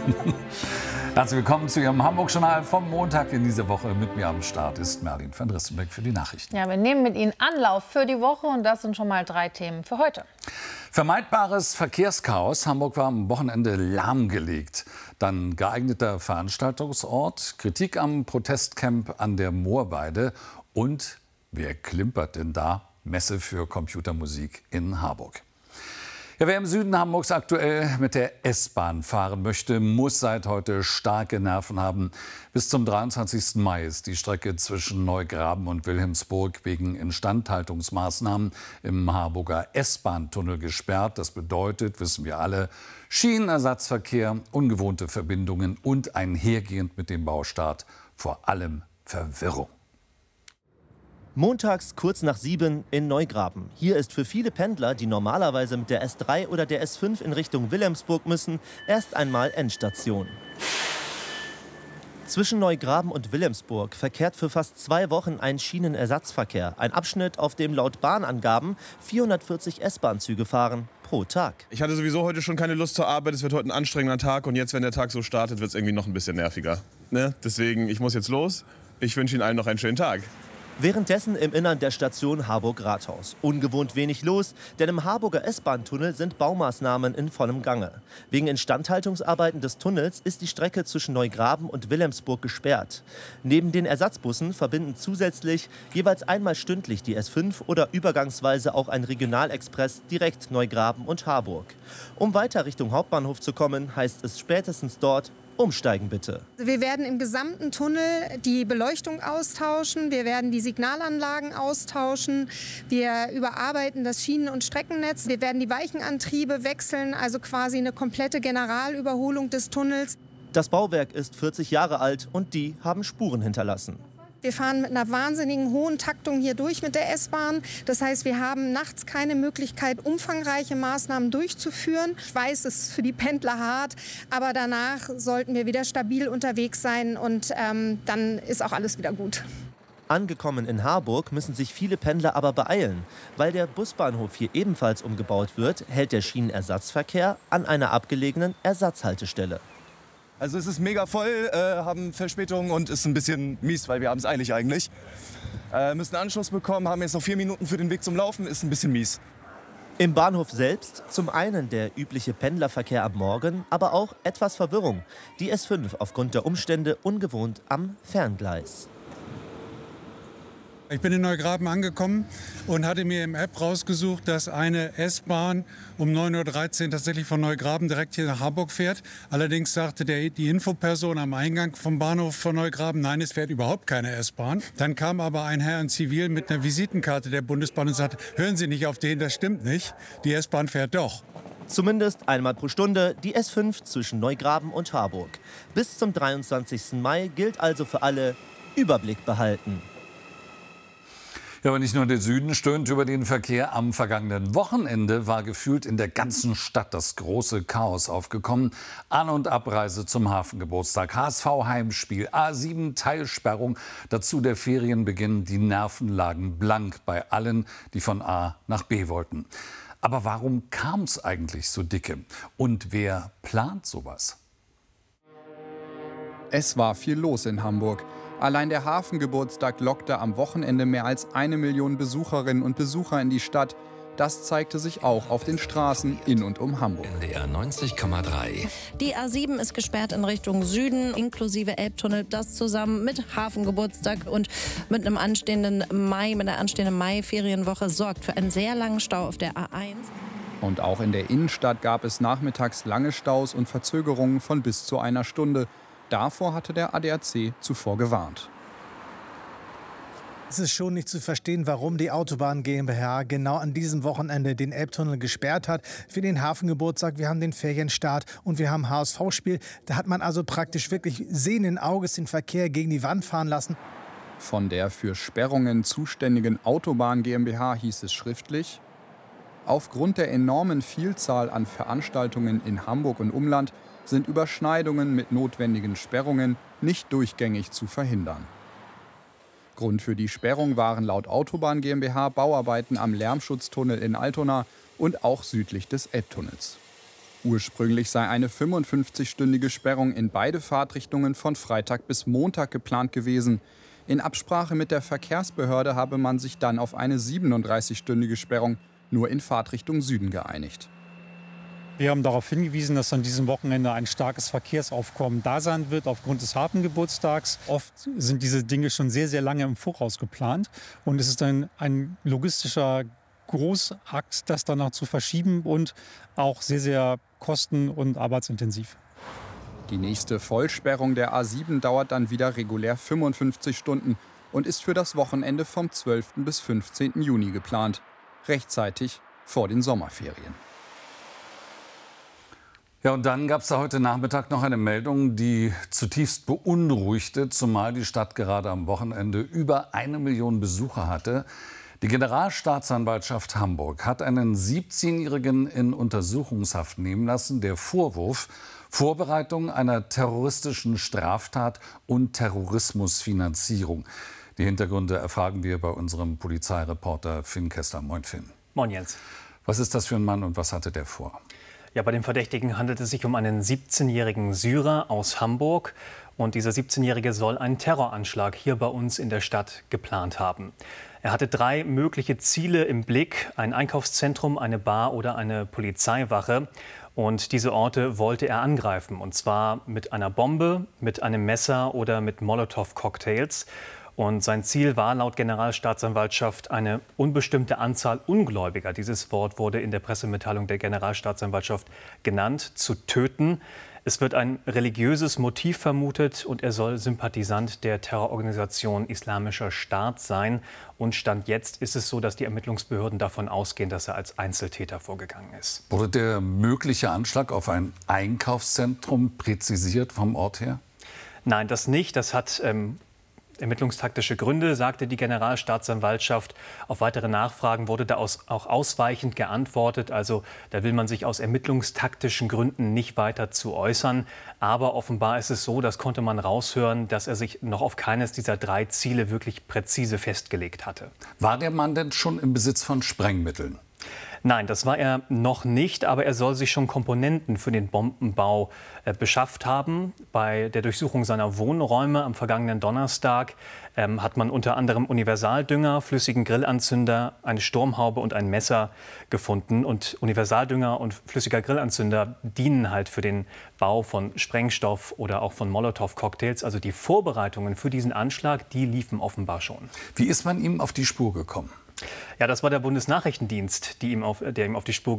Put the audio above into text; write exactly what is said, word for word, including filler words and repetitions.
Herzlich willkommen zu Ihrem Hamburg-Journal vom Montag in dieser Woche. Mit mir am Start ist Merlin van Drissenbeck für die Nachrichten. Ja, wir nehmen mit Ihnen Anlauf für die Woche und das sind schon mal drei Themen für heute. Vermeidbares Verkehrschaos. Hamburg war am Wochenende lahmgelegt. Dann geeigneter Veranstaltungsort, Kritik am Protestcamp an der Moorweide und wer klimpert denn da? Messe für Computermusik in Harburg. Ja, wer im Süden Hamburgs aktuell mit der S-Bahn fahren möchte, muss seit heute starke Nerven haben. Bis zum dreiundzwanzigsten Mai ist die Strecke zwischen Neugraben und Wilhelmsburg wegen Instandhaltungsmaßnahmen im Harburger S-Bahn-Tunnel gesperrt. Das bedeutet, wissen wir alle, Schienenersatzverkehr, ungewohnte Verbindungen und einhergehend mit dem Baustart vor allem Verwirrung. Montags kurz nach sieben in Neugraben. Hier ist für viele Pendler, die normalerweise mit der S drei oder der S fünf in Richtung Wilhelmsburg müssen, erst einmal Endstation. Zwischen Neugraben und Wilhelmsburg verkehrt für fast zwei Wochen ein Schienenersatzverkehr. Ein Abschnitt, auf dem laut Bahnangaben vierhundertvierzig S-Bahn-Züge fahren pro Tag. Ich hatte sowieso heute schon keine Lust zur Arbeit. Es wird heute ein anstrengender Tag. Und jetzt, wenn der Tag so startet, wird es irgendwie noch ein bisschen nerviger. Ne? Deswegen, ich muss jetzt los. Ich wünsche Ihnen allen noch einen schönen Tag. Währenddessen im Innern der Station Harburg-Rathaus. Ungewohnt wenig los, denn im Harburger S-Bahn-Tunnel sind Baumaßnahmen in vollem Gange. Wegen Instandhaltungsarbeiten des Tunnels ist die Strecke zwischen Neugraben und Wilhelmsburg gesperrt. Neben den Ersatzbussen verbinden zusätzlich jeweils einmal stündlich die S fünf oder übergangsweise auch ein Regionalexpress direkt Neugraben und Harburg. Um weiter Richtung Hauptbahnhof zu kommen, heißt es spätestens dort: Umsteigen bitte. Wir werden im gesamten Tunnel die Beleuchtung austauschen, wir werden die Signalanlagen austauschen, wir überarbeiten das Schienen- und Streckennetz, wir werden die Weichenantriebe wechseln, also quasi eine komplette Generalüberholung des Tunnels. Das Bauwerk ist vierzig Jahre alt und die haben Spuren hinterlassen. Wir fahren mit einer wahnsinnigen hohen Taktung hier durch mit der S-Bahn. Das heißt, wir haben nachts keine Möglichkeit, umfangreiche Maßnahmen durchzuführen. Ich weiß, es ist für die Pendler hart, aber danach sollten wir wieder stabil unterwegs sein und ähm, dann ist auch alles wieder gut. Angekommen in Harburg müssen sich viele Pendler aber beeilen. Weil der Busbahnhof hier ebenfalls umgebaut wird, hält der Schienenersatzverkehr an einer abgelegenen Ersatzhaltestelle. Also es ist mega voll, äh, haben Verspätungen und ist ein bisschen mies, weil wir haben es eilig eigentlich. Äh, müssen Anschluss bekommen, haben jetzt noch vier Minuten für den Weg zum Laufen, ist ein bisschen mies. Im Bahnhof selbst zum einen der übliche Pendlerverkehr am Morgen, aber auch etwas Verwirrung. Die S fünf aufgrund der Umstände ungewohnt am Ferngleis. Ich bin in Neugraben angekommen und hatte mir im App rausgesucht, dass eine S-Bahn um neun Uhr dreizehn tatsächlich von Neugraben direkt hier nach Harburg fährt. Allerdings sagte der, die Infoperson am Eingang vom Bahnhof von Neugraben, nein, es fährt überhaupt keine S-Bahn. Dann kam aber ein Herr in Zivil mit einer Visitenkarte der Bundesbahn und sagte, hören Sie nicht auf den, das stimmt nicht, die S-Bahn fährt doch. Zumindest einmal pro Stunde die S fünf zwischen Neugraben und Harburg. Bis zum dreiundzwanzigsten Mai gilt also für alle: Überblick behalten. Ja, aber nicht nur der Süden stöhnt über den Verkehr. Am vergangenen Wochenende war gefühlt in der ganzen Stadt das große Chaos aufgekommen. An- und Abreise zum Hafengeburtstag, H S V-Heimspiel, A sieben Teilsperrung, dazu der Ferienbeginn. Die Nerven lagen blank bei allen, die von A nach B wollten. Aber warum kam es eigentlich so dicke? Und wer plant sowas? Es war viel los in Hamburg. Allein der Hafengeburtstag lockte am Wochenende mehr als eine Million Besucherinnen und Besucher in die Stadt. Das zeigte sich auch auf den Straßen in und um Hamburg. N D R neunzig Komma drei. Die A sieben ist gesperrt in Richtung Süden, inklusive Elbtunnel. Das zusammen mit Hafengeburtstag und mit einem anstehenden Mai, mit einer anstehenden Mai-Ferienwoche sorgt für einen sehr langen Stau auf der A eins. Und auch in der Innenstadt gab es nachmittags lange Staus und Verzögerungen von bis zu einer Stunde. Davor hatte der A D A C zuvor gewarnt. Es ist schon nicht zu verstehen, warum die Autobahn GmbH genau an diesem Wochenende den Elbtunnel gesperrt hat für den Hafengeburtstag. Wir haben den Ferienstart und wir haben H S V-Spiel. Da hat man also praktisch wirklich sehenden Auges den Verkehr gegen die Wand fahren lassen. Von der für Sperrungen zuständigen Autobahn GmbH hieß es schriftlich: Aufgrund der enormen Vielzahl an Veranstaltungen in Hamburg und Umland sind Überschneidungen mit notwendigen Sperrungen nicht durchgängig zu verhindern. Grund für die Sperrung waren laut Autobahn GmbH Bauarbeiten am Lärmschutztunnel in Altona und auch südlich des Elbtunnels. Ursprünglich sei eine fünfundfünfzigstündige Sperrung in beide Fahrtrichtungen von Freitag bis Montag geplant gewesen. In Absprache mit der Verkehrsbehörde habe man sich dann auf eine siebenunddreißigstündige Sperrung nur in Fahrtrichtung Süden geeinigt. Wir haben darauf hingewiesen, dass an diesem Wochenende ein starkes Verkehrsaufkommen da sein wird aufgrund des Hafengeburtstags. Oft sind diese Dinge schon sehr, sehr lange im Voraus geplant. Und es ist ein, ein logistischer Großakt, das dann noch zu verschieben und auch sehr, sehr kosten- und arbeitsintensiv. Die nächste Vollsperrung der A sieben dauert dann wieder regulär fünfundfünfzig Stunden und ist für das Wochenende vom zwölften bis fünfzehnten Juni geplant. Rechtzeitig vor den Sommerferien. Ja, und dann gab es da heute Nachmittag noch eine Meldung, die zutiefst beunruhigte, zumal die Stadt gerade am Wochenende über eine Million Besucher hatte. Die Generalstaatsanwaltschaft Hamburg hat einen siebzehnjährigen in Untersuchungshaft nehmen lassen. Der Vorwurf: Vorbereitung einer terroristischen Straftat und Terrorismusfinanzierung. Die Hintergründe erfragen wir bei unserem Polizeireporter Finn Kessler. Moin Finn. Moin Jens. Was ist das für ein Mann und was hatte der vor? Ja, bei dem Verdächtigen handelt es sich um einen siebzehnjährigen Syrer aus Hamburg. Und dieser siebzehnjährige soll einen Terroranschlag hier bei uns in der Stadt geplant haben. Er hatte drei mögliche Ziele im Blick: ein Einkaufszentrum, eine Bar oder eine Polizeiwache. Und diese Orte wollte er angreifen, und zwar mit einer Bombe, mit einem Messer oder mit Molotow-Cocktails. Und sein Ziel war laut Generalstaatsanwaltschaft eine unbestimmte Anzahl Ungläubiger, dieses Wort wurde in der Pressemitteilung der Generalstaatsanwaltschaft genannt, zu töten. Es wird ein religiöses Motiv vermutet und er soll Sympathisant der Terrororganisation Islamischer Staat sein. Und Stand jetzt ist es so, dass die Ermittlungsbehörden davon ausgehen, dass er als Einzeltäter vorgegangen ist. Wurde der mögliche Anschlag auf ein Einkaufszentrum präzisiert vom Ort her? Nein, das nicht. Das hat ähm, ermittlungstaktische Gründe, sagte die Generalstaatsanwaltschaft. Auf weitere Nachfragen wurde da aus, auch ausweichend geantwortet. Also da will man sich aus ermittlungstaktischen Gründen nicht weiter zu äußern. Aber offenbar ist es so, das konnte man raushören, dass er sich noch auf keines dieser drei Ziele wirklich präzise festgelegt hatte. War der Mann denn schon im Besitz von Sprengmitteln? Nein, das war er noch nicht, aber er soll sich schon Komponenten für den Bombenbau äh, beschafft haben. Bei der Durchsuchung seiner Wohnräume am vergangenen Donnerstag ähm, hat man unter anderem Universaldünger, flüssigen Grillanzünder, eine Sturmhaube und ein Messer gefunden. Und Universaldünger und flüssiger Grillanzünder dienen halt für den Bau von Sprengstoff oder auch von Molotow-Cocktails. Also die Vorbereitungen für diesen Anschlag, die liefen offenbar schon. Wie ist man ihm auf die Spur gekommen? Ja, das war der Bundesnachrichtendienst, die ihm auf, der ihm auf die Spur